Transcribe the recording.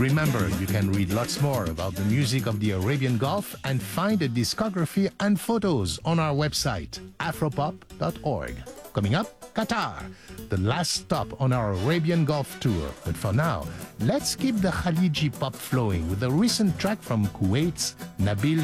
Remember, you can read lots more about the music of the Arabian Gulf and find a discography and photos on our website, afropop.org. Coming up, Qatar, the last stop on our Arabian Gulf tour. But for now, let's keep the Khaliji pop flowing with a recent track from Kuwait's Nabil